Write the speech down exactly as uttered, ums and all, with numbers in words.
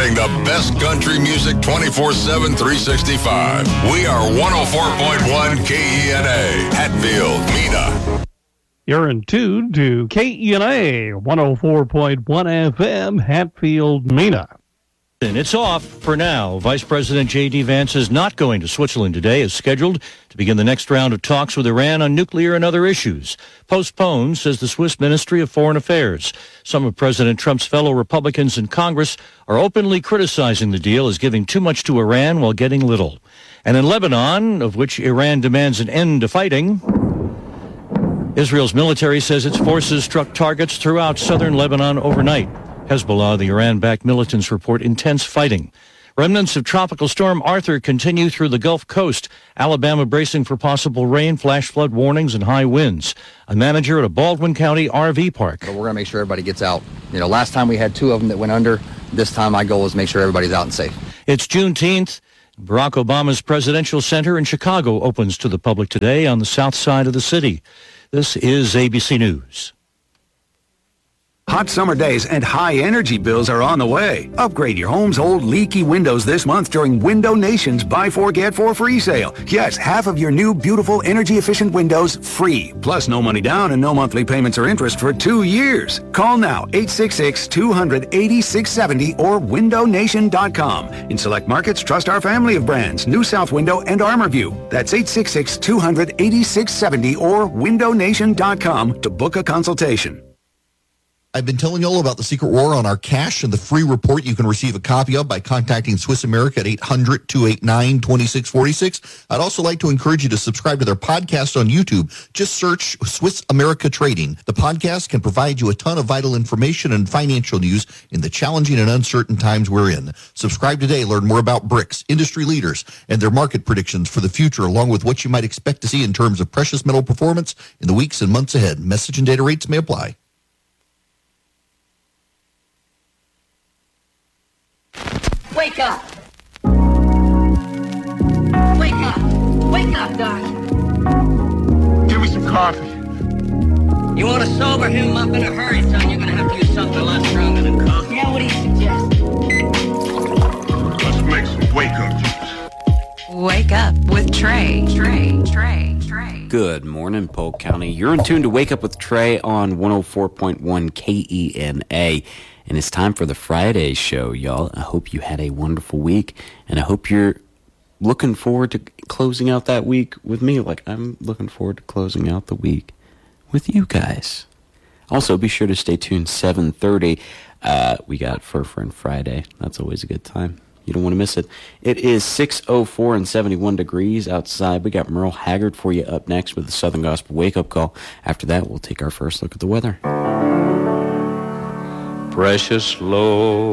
Playing the best country music twenty-four seven, three sixty-five. We are one oh four point one K E N A, Hatfield, Mena. You're in tune to K E N A, one oh four point one F M, Hatfield, Mena. It's off for now. Vice President J D. Vance is not going to Switzerland today as scheduled to begin the next round of talks with Iran on nuclear and other issues. Postponed, says the Swiss Ministry of Foreign Affairs. Some of President Trump's fellow Republicans in Congress are openly criticizing the deal as giving too much to Iran while getting little. And in Lebanon, of which Iran demands an end to fighting, Israel's military says its forces struck targets throughout southern Lebanon overnight. Hezbollah, the Iran-backed militants, report intense fighting. Remnants of Tropical Storm Arthur continue through the Gulf Coast. Alabama bracing for possible rain, flash flood warnings, and high winds. A manager at a Baldwin County R V park. But we're going to make sure everybody gets out. You know, last time we had two of them that went under. This time my goal is to make sure everybody's out and safe. It's Juneteenth. Barack Obama's Presidential Center in Chicago opens to the public today on the south side of the city. This is A B C News. Hot summer days and high energy bills are on the way. Upgrade your home's old leaky windows this month during Window Nation's Buy Four Get Four free sale. Yes, half of your new beautiful energy efficient windows free. Plus no money down and no monthly payments or interest for two years. Call now eight six six, two hundred, eighty-six seventy or window nation dot com. In select markets, trust our family of brands, New South Window and ArmorView. That's eight six six, two hundred, eighty-six seventy or window nation dot com to book a consultation. I've been telling you all about the secret war on our cash and the free report you can receive a copy of by contacting Swiss America at eight hundred, two eight nine, two six four six. I'd also like to encourage you to subscribe to their podcast on YouTube. Just search Swiss America Trading. The podcast can provide you a ton of vital information and financial news in the challenging and uncertain times we're in. Subscribe today. Learn more about B R I C S, industry leaders, and their market predictions for the future, along with what you might expect to see in terms of precious metal performance in the weeks and months ahead. Message and data rates may apply. Wake up! Wake up! Wake up, Doc! Give me some coffee. You want to sober him up in a hurry, son? You're gonna have to use something a lot stronger than coffee. Now, what do you suggest? Let's make some wake-up juice. Wake up with Trey. Trey. Trey. Trey. Good morning, Polk County. You're in tune to Wake Up with Trey on one oh four point one K E N A. And it's time for the Friday show, y'all. I hope you had a wonderful week, and I hope you're looking forward to closing out that week with me, like I'm looking forward to closing out the week with you guys. Also, be sure to stay tuned, seven thirty. Uh, we got Fur Friend Friday. That's always a good time. You don't want to miss it. It is six oh four and seventy-one degrees outside. We got Merle Haggard for you up next with the Southern Gospel Wake-Up Call. After that, we'll take our first look at the weather. Precious Lord.